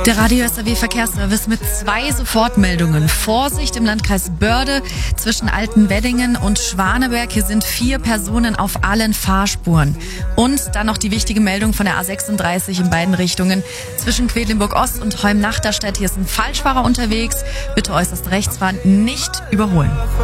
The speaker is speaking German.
Der Radio SAW Verkehrsservice mit 2 Sofortmeldungen. Vorsicht im Landkreis Börde zwischen Altenweddingen und Schwaneberg. Hier sind 4 Personen auf allen Fahrspuren. Und dann noch die wichtige Meldung von der A36 in beiden Richtungen. Zwischen Quedlinburg-Ost und Holm-Nachterstedt. Hier ist ein Falschfahrer unterwegs. Bitte äußerst rechts fahren, nicht überholen.